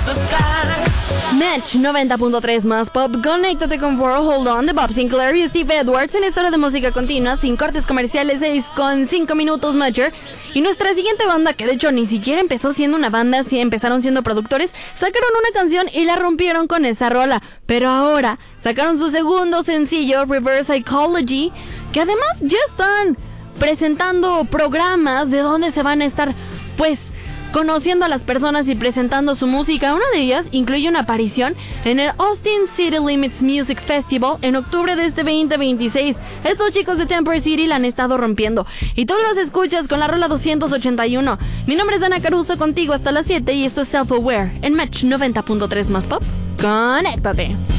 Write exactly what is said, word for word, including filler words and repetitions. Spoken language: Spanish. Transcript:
Match noventa punto tres más pop. Conéctate con For Hold On de Bob Sinclair y Steve Edwards en esta hora de música continua, sin cortes comerciales, seis con cinco minutos Major. Y nuestra siguiente banda, que de hecho ni siquiera empezó siendo una banda, si empezaron siendo productores, sacaron una canción y la rompieron con esa rola. Pero ahora sacaron su segundo sencillo, Reverse Psychology, que además ya están presentando programas de donde se van a estar, pues, conociendo a las personas y presentando su música. Una de ellas incluye una aparición en el Austin City Limits Music Festival en octubre de este veinte veintiséis. Estos chicos de Temper City la han estado rompiendo y tú los escuchas con la rola doscientos ochenta y uno. Mi nombre es Dana Caruso, contigo hasta las siete, y esto es Self Aware en Match noventa punto tres más pop. Conéctate.